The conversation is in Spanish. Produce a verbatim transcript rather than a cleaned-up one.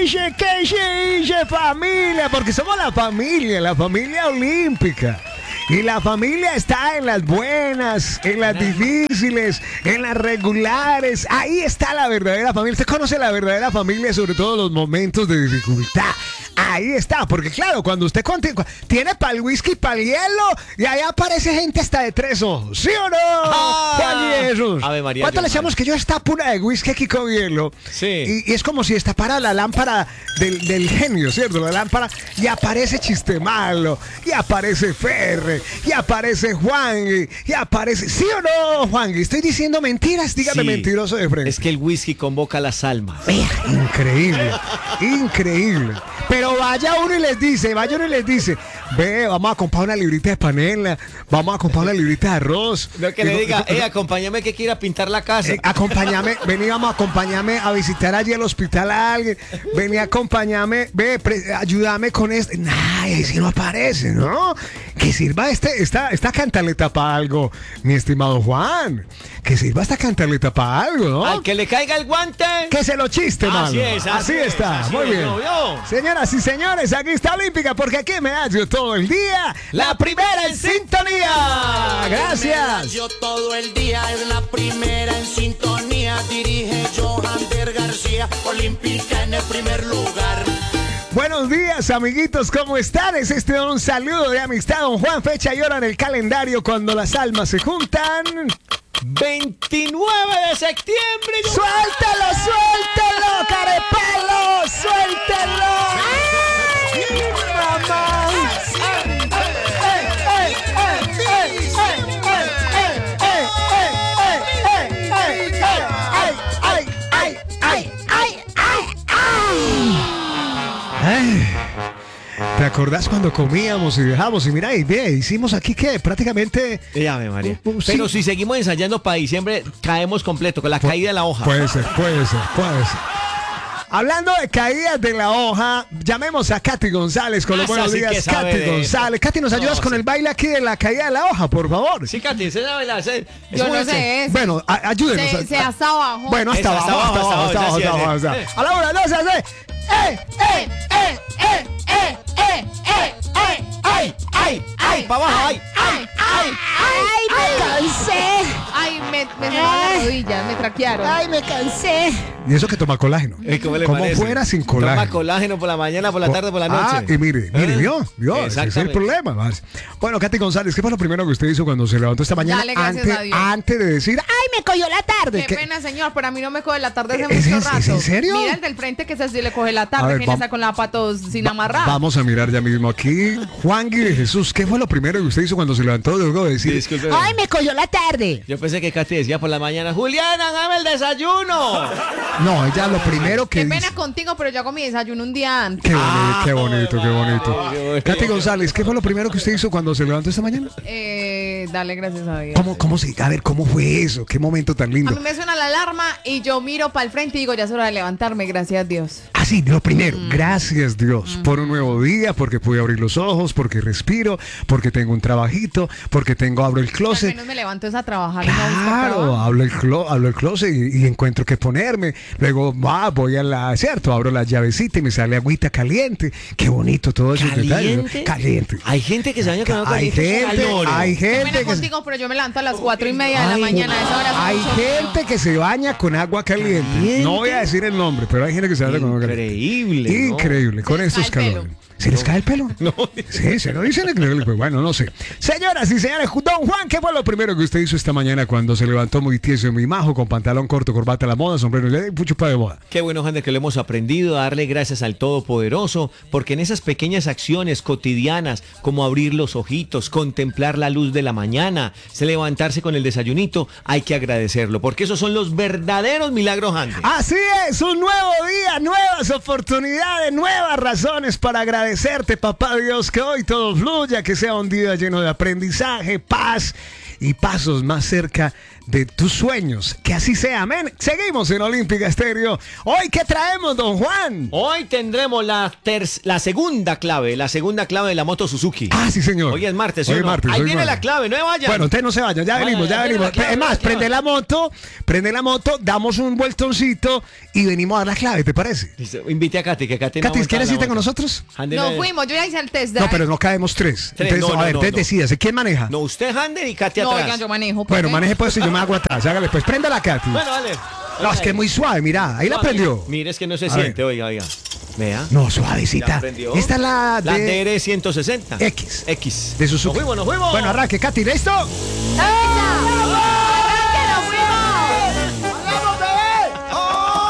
dice? ¿Qué se dice, familia? Porque somos la familia, la familia olímpica. Y la familia está en las buenas, en las difíciles, en las regulares. Ahí está la verdadera familia. Usted conoce la verdadera familia, sobre todo en los momentos de dificultad. Ahí está, porque claro, cuando usted continúa, tiene para el whisky, para el hielo, y ahí aparece gente hasta de tres ojos. ¿Sí o no? Ah, Juan Jesús. Ave María, ¿Cuánto le Dios echamos que yo destapo una de whisky aquí con hielo? Sí. Y, y es como si destapara la lámpara del, del genio, ¿cierto? La lámpara, y aparece Chiste Malo, y aparece Ferre, y aparece Juan, y, y aparece... ¿Sí o no, Juan? Estoy diciendo mentiras, dígame Sí. mentiroso de frente. Es que el whisky convoca las almas. Vea, increíble, increíble. Pero vaya uno y les dice, vaya uno y les dice, ve, vamos a comprar una librita de panela, vamos a comprar una librita de arroz. Lo que le diga, eh, acompáñame que quiera pintar la casa. Eh, acompáñame, vení, vamos a acompañarme a visitar allí el hospital a alguien. Vení, acompáñame, ve, pre- ayúdame con esto. Nah, ahí sí no aparece, ¿no? Que sirva este, esta, esta cantaleta para algo, mi estimado Juan. Que sirva esta cantaleta para algo, ¿no? Al que le caiga el guante. Que se lo chiste, mano. Así es, así es, está, así muy es, bien. ¿no vio? Señoras y señores, aquí está Olímpica, porque aquí me hallo todo el día. La primera en sintonía. Gracias. Yo todo el día es la primera en sintonía. Dirige Johander García, Olímpica en el primer lugar. Buenos días, amiguitos, ¿cómo están? Es este un saludo de amistad, don Juan, fecha y hora en el calendario cuando las almas se juntan. veintinueve de septiembre. yo- ¡Suéltelo, suéltelo, carepalo! ¡Suéltelo! ¡Ay, mamá! ¡Ey, ey, ey, ey, ey, ey, ey, ey, ey, ey, ey, ey, ey, ey, ey, ey! Ay, ¿te acordás cuando comíamos y dejamos? Y mira, y ve, hicimos aquí que prácticamente... Eh, Ave María. Uh, uh, sí. Pero si seguimos ensayando para diciembre, caemos completo con la caída de la hoja. Puede ser, puede ser, puede ser. Hablando de caídas de la hoja, llamemos a Katy González con los Esa buenos sí que días. sabe Katy de eso. González. Katy, ¿nos ayudas No, con sí. el baile aquí de la caída de la hoja, por favor? Sí, Katy, ¿se sabe la- se- Yo es no muy- sé. ese. Bueno, a- ayúdenos. Se, se hasta abajo. Bueno, hasta Eso, abajo, hasta abajo, hasta abajo, esa hasta sí abajo, es. hasta abajo. A la una, dos, tres. ¡Eh, eh, eh, eh, eh, eh, eh, eh, ay, ay, ay, para abajo, ay, ay, ay, ay, me cansé. Ay, me, me cerraron las rodillas, me traquearon. Ay, me cansé. Y eso que toma colágeno. Eh, ¿Cómo le Como parece? fuera sin Toma colágeno. colágeno por la mañana, por la tarde, por la noche. Ah, y mire, mire, ¿Eh? vio, vio, ese es el Exactamente. problema. Más. Bueno, Katy González, ¿qué fue lo primero que usted hizo cuando se levantó esta mañana? Dale, gracias antes, a Dios. antes de decir, ¡ay, me cogió la tarde! Qué ¿Qué? pena, señor, pero a mí no me coge la tarde hace ¿Es mucho en- rato. es en serio? Mira el del frente que se sí le coge la A tarde, ver, viene vam- esa con la patos sin Va- amarrar. Vamos a mirar ya mismo aquí. Juan Gui de Jesús, ¿qué fue lo primero que usted hizo cuando se levantó luego de decir, Disculpe. ¡ay, me cogió la tarde! Yo pensé que Katy decía por la mañana, Juliana, dame el desayuno. No, ella lo primero que Qué dice... pena contigo, pero yo hago mi desayuno un día antes. Qué bonito, qué bonito, qué bonito. qué bonito. Katy González, ¿qué fue lo primero que usted hizo cuando se levantó esta mañana? Eh, dale, gracias a Dios. ¿Cómo, cómo se, a ver, ¿cómo fue eso? ¿Qué momento tan A lindo? mí me suena la alarma y yo miro para el frente y digo, ya es hora de levantarme, gracias a Dios. Ah, sí, lo primero. Mm. Gracias, Dios, por un nuevo día, porque pude abrir los ojos, porque respiro, porque tengo un trabajito, porque tengo, abro el Al closet. menos me levanto es a trabajar y no a buscar Claro, trabajo. hablo el, clo hablo el closet y, y encuentro que ponerme. Luego va, voy a la, cierto, abro la llavecita y me sale agüita caliente. Qué bonito todo eso. ¿Caliente? Caliente. Hay gente que se baña con agua Hay caliente. gente, Calor. hay Qué gente pena que se, contigo, pero yo me levanto a las cuatro y media de la Ay, mañana. A esa hora es hay mucho gente que se baña con agua caliente. ¿Caliente? No voy a decir el nombre, pero hay gente que se baña con agua caliente. Increíble, ¿no? Increíble, con Se les estos cae el calores. ¿Se les cae el pelo? No. Sí, se lo dicen increíble, pues bueno, no sé. Señoras y señores, don Juan, ¿qué fue lo primero que usted hizo esta mañana cuando se levantó muy tieso y muy majo, con pantalón corto, corbata a la moda, sombrero y puchupa de moda? Qué bueno, Jander, que lo hemos aprendido a darle gracias al Todopoderoso, porque en esas pequeñas acciones cotidianas, como abrir los ojitos, contemplar la luz de la mañana, se levantarse con el desayunito, hay que agradecerlo, porque esos son los verdaderos milagros, Jander. Así es, un nuevo día, nuevas oportunidades, nuevas razones para agradecerte, papá Dios, que hoy todo fluya, que sea un día lleno de aprendizaje, paz y pasos más cerca de tus sueños. Que así sea, amén. Seguimos en Olímpica Estéreo. Hoy, ¿qué traemos, don Juan? Hoy tendremos la, ter- la segunda clave, la segunda clave de la moto Suzuki. Ah, sí, señor. Hoy es martes, ¿sí Hoy o es no? martes, Ahí hoy viene martes. la clave, no se vayan. Bueno, ustedes no se vayan, ya Vaya, venimos, ya ya viene venimos. la clave, Es más, la clave. prende la moto, prende la moto, damos un vueltoncito y venimos a dar la clave, ¿te parece? Listo, invite a Katy, que Katy no Katy, aguanta ¿quieres la irte moto. con nosotros? Ande, No le- fuimos, yo ya hice el test drive. No, pero no caemos tres. Tres, Entonces, no, a no, ver, no, entonces no. decídase, ¿quién maneja? No, usted Hander y Katy No, atrás. oigan, yo manejo. ¿por Bueno, qué? maneje pues y yo me hago atrás. Hágale pues, prenda la Katy. Bueno, dale. No, es que es muy suave, mira, ahí la prendió. Mire, es que no se A siente, ver. oiga, oiga. Vea. No, Ya suavecita. prendió. Esta es la La de, D R ciento sesenta. X. X. de Suzuki. Nos fuimos, nos fuimos. Bueno, arranque, Katy, ¿listo? ¡Esa!